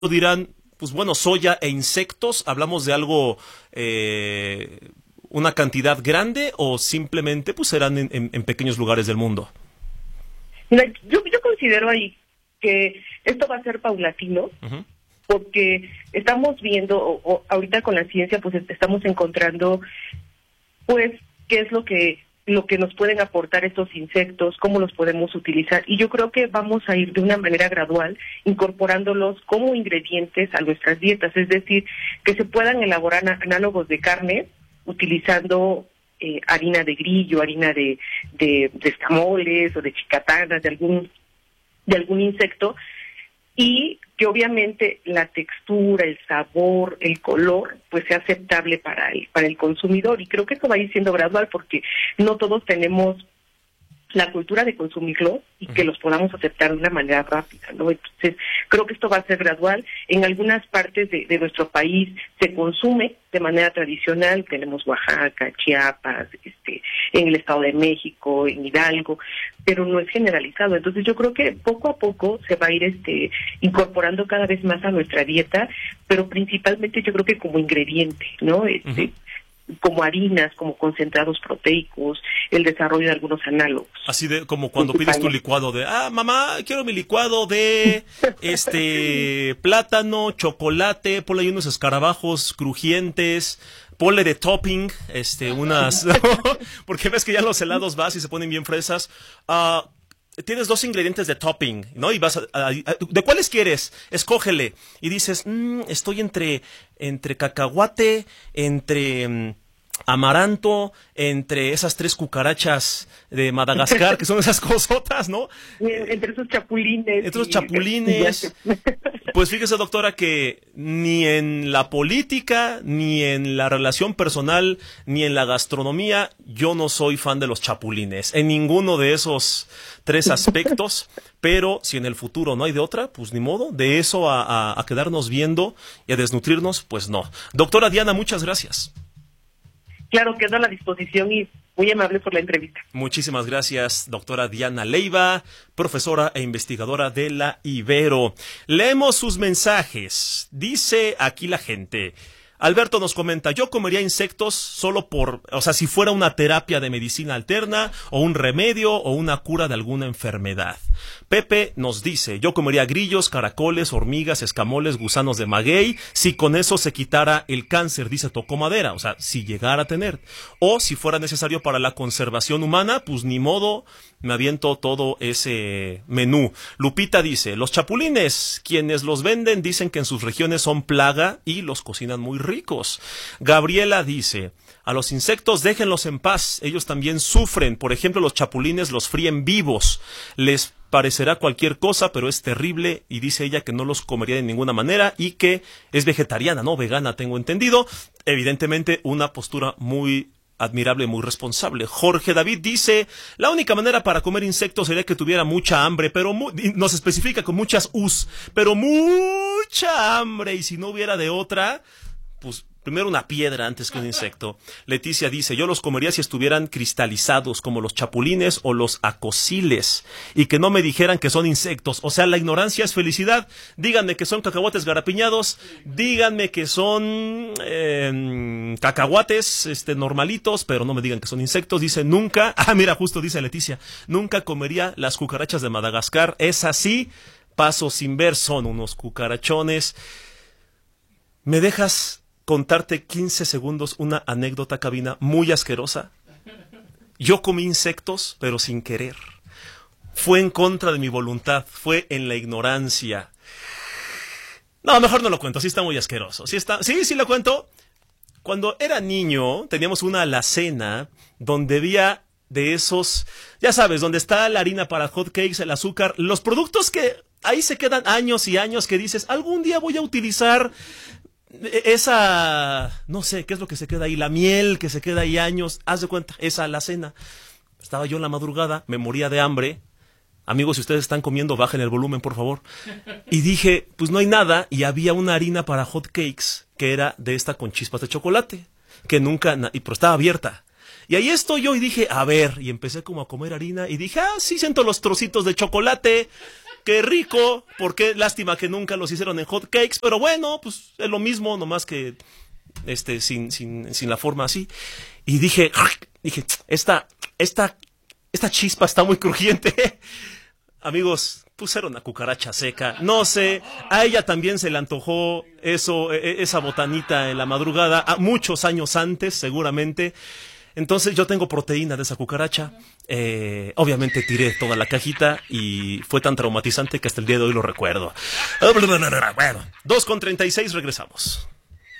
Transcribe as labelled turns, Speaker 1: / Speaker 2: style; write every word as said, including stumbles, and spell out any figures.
Speaker 1: dirán, pues bueno, soya e insectos, ¿hablamos de algo, eh, una cantidad grande o simplemente pues serán en, en, en pequeños lugares del mundo?
Speaker 2: Mira, yo, yo considero ahí que esto va a ser paulatino, uh-huh. porque estamos viendo, o, o ahorita con la ciencia, pues estamos encontrando, pues, qué es lo que lo que nos pueden aportar estos insectos, cómo los podemos utilizar, y yo creo que vamos a ir de una manera gradual incorporándolos como ingredientes a nuestras dietas, es decir, que se puedan elaborar análogos de carne utilizando eh, harina de grillo, harina de, de, de escamoles o de chicatanas, de algún, de algún insecto, y que obviamente la textura, el sabor, el color, pues sea aceptable para el, para el consumidor. Y creo que esto va a ir siendo gradual porque no todos tenemos la cultura de consumirlo y que los podamos aceptar de una manera rápida, ¿no? Entonces, creo que esto va a ser gradual. En algunas partes de, de nuestro país se consume de manera tradicional, tenemos Oaxaca, Chiapas, este, en el Estado de México, en Hidalgo, pero no es generalizado. Entonces, yo creo que poco a poco se va a ir este incorporando cada vez más a nuestra dieta, pero principalmente yo creo que como ingrediente, ¿no? Este, uh-huh. como harinas, como concentrados proteicos, el desarrollo de algunos análogos.
Speaker 1: Así de como cuando pides tu licuado de, ah, mamá, quiero mi licuado de este plátano, chocolate, ponle ahí unos escarabajos crujientes, ponle de topping, este, unas, ¿no? Porque ves que ya los helados vas y se ponen bien fresas. Ah, uh, tienes dos ingredientes de topping, ¿no? Y vas a, a, a, ¿de cuáles quieres? Escógele. Y dices, mmm, estoy entre, entre cacahuate, entre um, amaranto, entre esas tres cucarachas de Madagascar, que son esas cosotas, ¿no?
Speaker 2: Entre esos chapulines.
Speaker 1: Entre esos chapulines. Pues fíjese, doctora, que ni en la política, ni en la relación personal, ni en la gastronomía, yo no soy fan de los chapulines. En ninguno de esos tres aspectos, pero si en el futuro no hay de otra, pues ni modo, de eso a, a, a quedarnos viendo y a desnutrirnos, pues no. Doctora Diana, muchas gracias.
Speaker 2: Claro, quedo a la disposición y muy amable por la entrevista.
Speaker 1: Muchísimas gracias, doctora Diana Leiva, profesora e investigadora de la Ibero. Leemos sus mensajes. Dice aquí la gente. Alberto nos comenta, yo comería insectos solo por, o sea, si fuera una terapia de medicina alterna, o un remedio, o una cura de alguna enfermedad. Pepe nos dice, yo comería grillos, caracoles, hormigas, escamoles, gusanos de maguey, si con eso se quitara el cáncer, dice Tocó Madera, o sea, si llegara a tener. O si fuera necesario para la conservación humana, pues ni modo, me aviento todo ese menú. Lupita dice, los chapulines, quienes los venden dicen que en sus regiones son plaga y los cocinan muy ricos. Gabriela dice, a los insectos déjenlos en paz, ellos también sufren. Por ejemplo, los chapulines los fríen vivos. Les parecerá cualquier cosa, pero es terrible, y dice ella que no los comería de ninguna manera y que es vegetariana, no vegana, tengo entendido. Evidentemente, una postura muy admirable, muy responsable. Jorge David dice, la única manera para comer insectos sería que tuviera mucha hambre, pero mu nos especifica con muchas us, pero mucha hambre, y si no hubiera de otra, pues primero una piedra antes que un insecto. Leticia dice, yo los comería si estuvieran cristalizados, como los chapulines o los acosiles, y que no me dijeran que son insectos. O sea, la ignorancia es felicidad. Díganme que son cacahuates garapiñados, díganme que son eh, cacahuates este, normalitos, pero no me digan que son insectos. Dice, nunca, ah, mira, justo dice Leticia, nunca comería las cucarachas de Madagascar. Es así, paso sin ver, son unos cucarachones. ¿Me dejas contarte quince segundos una anécdota, cabina, muy asquerosa? Yo comí insectos, pero sin querer. Fue en contra de mi voluntad, fue en la ignorancia. No, mejor no lo cuento, sí está muy asqueroso. Sí, está, sí, sí lo cuento. Cuando era niño, teníamos una alacena donde había de esos, ya sabes, donde está la harina para hot cakes, el azúcar, los productos que ahí se quedan años y años que dices, algún día voy a utilizar esa, no sé, ¿qué es lo que se queda ahí? La miel que se queda ahí años, haz de cuenta, esa alacena. Estaba yo en la madrugada, me moría de hambre. Amigos, si ustedes están comiendo, bajen el volumen, por favor. Y dije, pues no hay nada, y había una harina para hot cakes, que era de esta con chispas de chocolate, que nunca, y pero estaba abierta. Y ahí estoy yo, y dije, a ver, y empecé como a comer harina, y dije, ah, sí, siento los trocitos de chocolate. qué rico, porque lástima que nunca los hicieron en hot cakes, pero bueno, pues es lo mismo, nomás que este sin sin sin la forma así. Y dije, dije, esta esta esta chispa está muy crujiente. Amigos, pusieron una cucaracha seca, no sé, a ella también se le antojó eso, esa botanita en la madrugada, a muchos años antes seguramente. Entonces yo tengo proteína de esa cucaracha, eh, obviamente tiré toda la cajita y fue tan traumatizante que hasta el día de hoy lo recuerdo. Bueno, dos con treinta y seis, regresamos.